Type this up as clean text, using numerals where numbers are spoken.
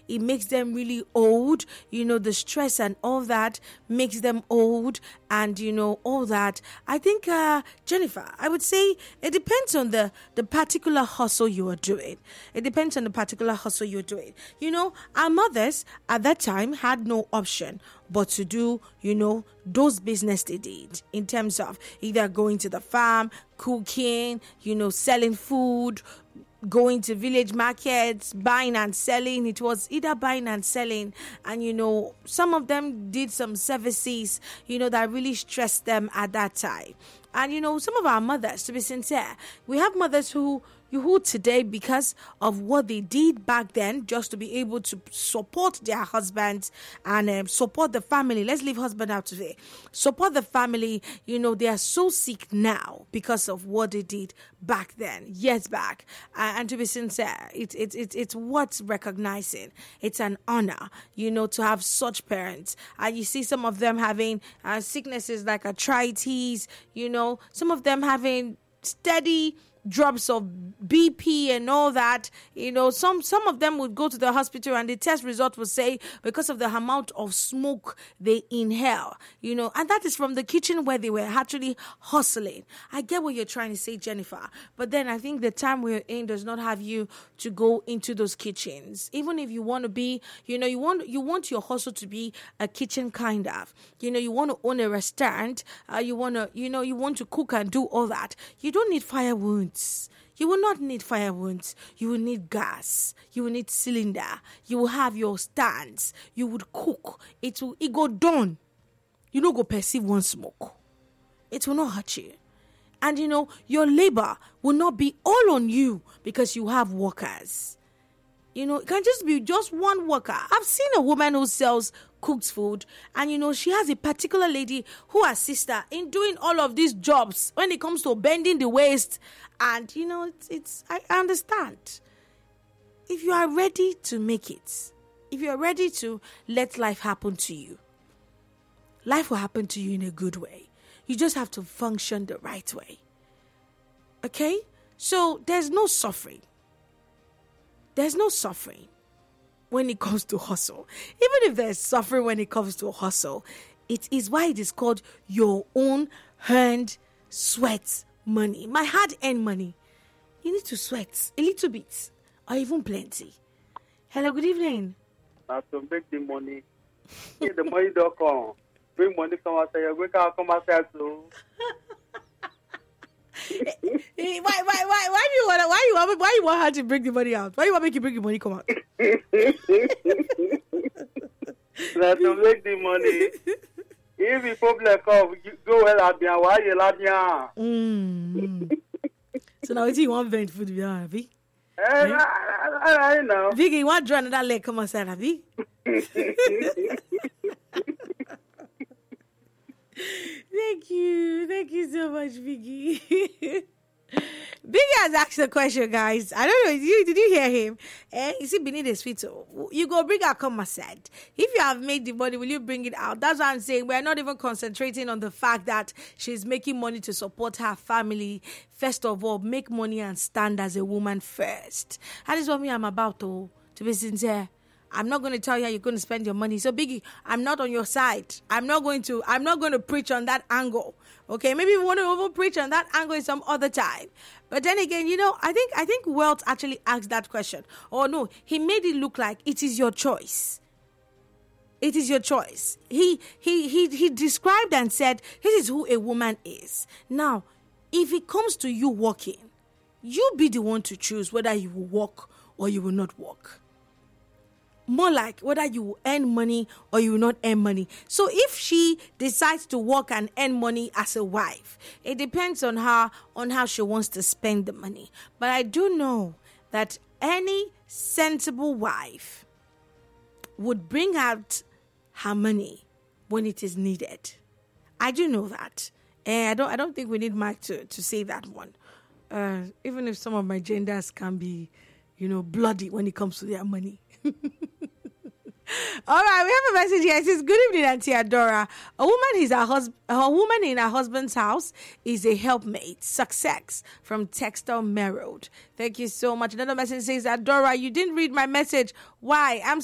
it makes them really old. The stress and all that makes them old, and all that. I think, Jennifer, I would say it depends on the particular hustle you are doing. It depends on the particular hustle you're doing. Our mothers at that time had no option but to do, those business they did, in terms of either going to the farm, cooking, selling food, going to village markets, buying and selling. It was either buying and selling, and some of them did some services, that really stressed them at that time. And some of our mothers, to be sincere, we have mothers who today, because of what they did back then, just to be able to support their husbands and support the family. Let's leave husband out today. Support the family. They are so sick now because of what they did back then, years back. And to be sincere, it's worth recognizing. It's an honor, to have such parents. And you see some of them having sicknesses like arthritis, some of them having steady drops of BP and all that. Some of them would go to the hospital and the test result will say because of the amount of smoke they inhale, and that is from the kitchen where they were actually hustling. I get what you're trying to say, Jennifer, but then I think the time we're in does not have you to go into those kitchens. Even if you want to be, you want your hustle to be a kitchen kind of, you want to own a restaurant, you want to cook and do all that. You don't need firewood. You will not need firewood. You will need gas. You will need cylinder. You will have your stands. You would cook. It go done. You don't go perceive one smoke. It will not hurt you. And your labor will not be all on you because you have workers. It can just be just one worker. I've seen a woman who sells cooked food, and she has a particular lady who assists her in doing all of these jobs when it comes to bending the waist. And I understand. If you are ready to make it, if you are ready to let life happen to you, life will happen to you in a good way. You just have to function the right way. Okay? So there's no suffering. There's no suffering when it comes to hustle. Even if there's suffering when it comes to hustle, it is why it is called your own earned sweat money. My hard-earned money. You need to sweat a little bit or even plenty. Hello, good evening. Now to make the money, the money don't come. Bring money come outside. We can't come outside too. Why you want her to bring the money out? Why you want to make you bring the money come out? Now to make the money. If you problem come, you go well Labia. Why you Labia? So now you want vent food, Abby? I know. Vicky, you want to draw another leg? Come outside, Abby. Thank you so much, Vicky. Biggie has asked a question, guys. I don't know. Did you hear him? You see, beneath the sweet, you go bring her come aside. If you have made the money, will you bring it out? That's what I'm saying. We're not even concentrating on the fact that she's making money to support her family. First of all, make money and stand as a woman first. That is what I'm about to be sincere. I'm not going to tell you how you're going to spend your money. So, Biggie, I'm not on your side. I'm not going to preach on that angle. Okay, maybe you want to over preach on that angle some other time. But then again, I think Wealth actually asked that question. Oh no, he made it look like it is your choice. It is your choice. He described and said, this is who a woman is. Now, if it comes to you working, you be the one to choose whether you will work or you will not work. More like whether you will earn money or you will not earn money. So if she decides to work and earn money as a wife, it depends on her, on how she wants to spend the money. But I do know that any sensible wife would bring out her money when it is needed. I do know that. And I don't think we need Mike to say that one. Even if some of my genders can be, bloody when it comes to their money. All right, we have a message here. It says, good evening, Auntie Adora. A woman in her husband's house is a helpmate. Success from Textile Merrold. Thank you so much. Another message says, Adora, you didn't read my message. Why? I'm